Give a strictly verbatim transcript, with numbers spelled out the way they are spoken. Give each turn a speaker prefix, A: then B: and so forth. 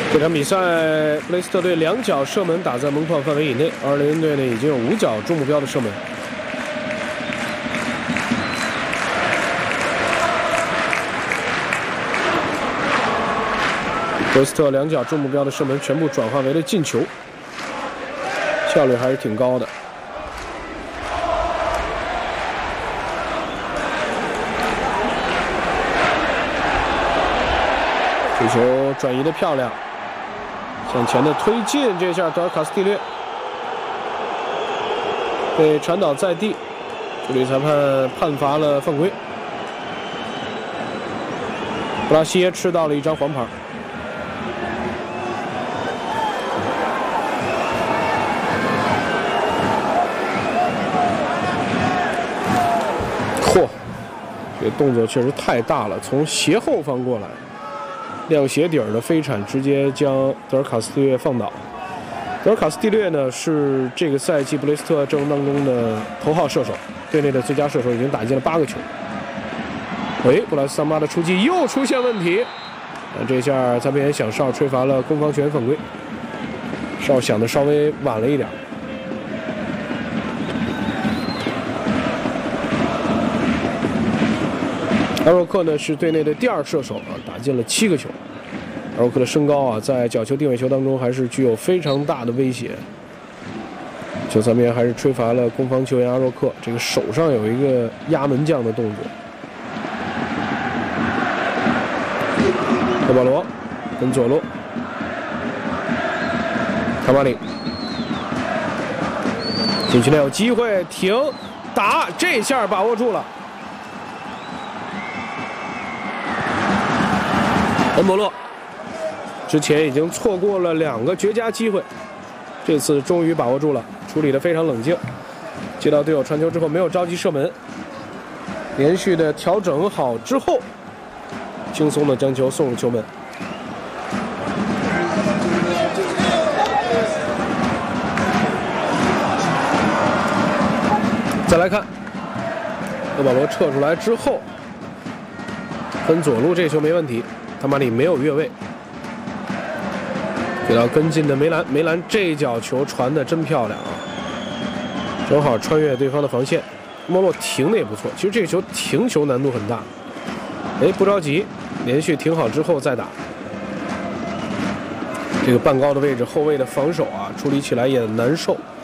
A: 这场比赛，布雷斯特队两脚射门打在门框范围以内，而雷恩队呢已经有五脚中目标的射门。布雷斯特两脚中目标的射门全部转化为了进球，效率还是挺高的。这球转移的漂亮。 向前的推进，这下德尔卡斯蒂略被传倒在地，助理裁判判罚了犯规。布拉西耶吃到了一张黄牌。嚯，这个动作确实太大了，从斜后方过来。 亮鞋底儿的飞铲直接将德尔卡斯蒂略放倒。德尔卡斯蒂略呢是这个赛季布雷斯特阵容当中的头号射手，队内的最佳射手，已经打进了八个球。喂，布莱斯桑巴的出击又出现问题，那这下裁判员响哨吹罚了攻防权犯规，哨响的稍微晚了一点。阿若克呢是队内的第二射手啊，打进了七个球。阿若克的身高啊，在角球定位球当中还是具有非常大的威胁。球裁判员还是吹罚了攻防球员阿若克，这个手上有一个压门将的动作。科保罗跟左路，卡马里，禁区内有机会，停打，这下把握住了。 恩博洛之前已经错过了两个绝佳机会，这次终于把握住了，处理得非常冷静。接到队友传球之后，没有着急射门，连续的调整好之后，轻松的将球送入球门。再来看，德保罗撤出来之后，跟左路这球没问题。 他马里没有越位，给到跟进的梅兰，梅兰这脚球传的真漂亮啊，正好穿越对方的防线。莫洛停的也不错，其实这个球停球难度很大。哎，不着急，连续停好之后再打。这个半高的位置，后卫的防守啊，处理起来也难受。